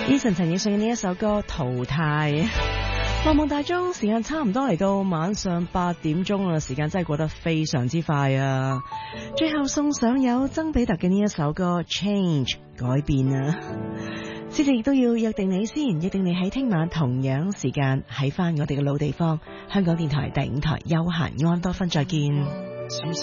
Eason 陳奕迅嘅呢一首歌《淘汰》。茫茫大眾，時間差唔多嚟到晚上8點鐘啦，時間真係過得非常之快啊！最後送上有曾比特嘅呢一首歌《Change》改變啊！之前亦都要約定你先，約定你喺聽晚同樣時間喺翻我哋嘅老地方，香港電台第5台休閒安多芬再見。